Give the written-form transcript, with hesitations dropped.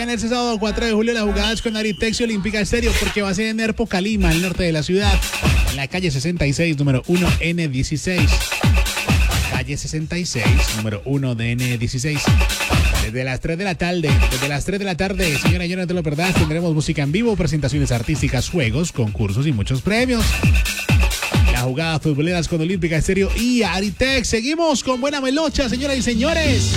mañana, este sábado 4 de julio, las jugadas con Aritex y Olímpica Estéreo, porque va a ser en Erpo, Calima, al norte de la ciudad, en la calle 66, número 1 N16. Calle 66, número 1 de N16. Desde las 3 de la tarde, señora y señores, no te lo perdás, tendremos música en vivo, presentaciones artísticas, juegos, concursos y muchos premios. Las jugadas futboleras con Olímpica Estéreo y Aritex. Seguimos con buena melocha, señoras y señores.